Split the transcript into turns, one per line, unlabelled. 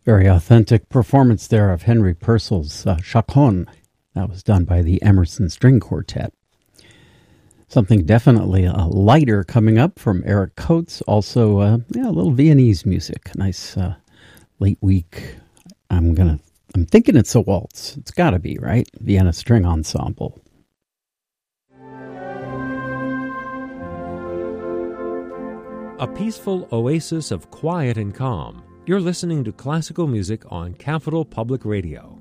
Very authentic performance there of Henry Purcell's Chaconne. That was done by the Emerson String Quartet. Something definitely lighter coming up from Eric Coates. Also, a little Viennese music. Nice late week. I'm thinking it's a waltz. It's got to be, right? Vienna String Ensemble.
A peaceful oasis of quiet and calm. You're listening to classical music on Capital Public Radio.